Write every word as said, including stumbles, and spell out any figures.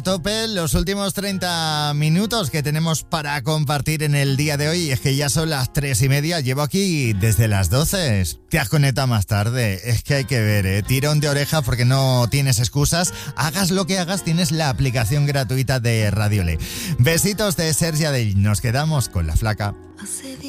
Tope los últimos treinta minutos que tenemos para compartir en el día de hoy. Es que ya son las tres y media. Llevo aquí desde las doce. Te has conectado más tarde. Es que hay que ver, ¿eh? Tirón de oreja porque no tienes excusas. Hagas lo que hagas, tienes la aplicación gratuita de Radiole. Besitos de Sergi Adell. Nos quedamos con la flaca.